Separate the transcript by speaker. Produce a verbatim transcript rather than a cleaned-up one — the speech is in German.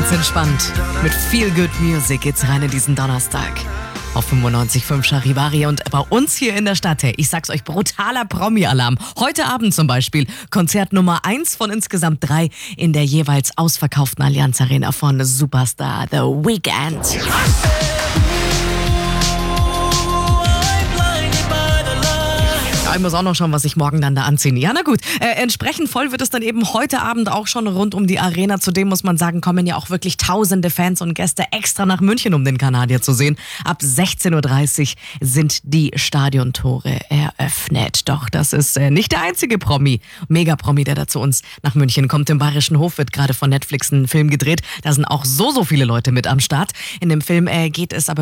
Speaker 1: Ganz entspannt. Mit Feel Good Music geht's rein in diesen Donnerstag. Auf fünfundneunzig Komma fünf Charivari und bei uns hier in der Stadt, hey, ich sag's euch, brutaler Promi-Alarm. Heute Abend zum Beispiel Konzert Nummer eins von insgesamt drei in der jeweils ausverkauften Allianz Arena von Superstar The Weeknd. Ich muss auch noch schauen, was ich morgen dann da anziehe. Ja, na gut. Äh, entsprechend voll wird es dann eben heute Abend auch schon rund um die Arena. Zudem muss man sagen, kommen ja auch wirklich tausende Fans und Gäste extra nach München, um den Kanadier zu sehen. Ab sechzehn Uhr dreißig sind die Stadiontore eröffnet. Doch das ist äh, nicht der einzige Promi, Mega-Promi, der da zu uns nach München kommt. Im Bayerischen Hof wird gerade von Netflix ein Film gedreht. Da sind auch so, so viele Leute mit am Start. In dem Film äh, geht es aber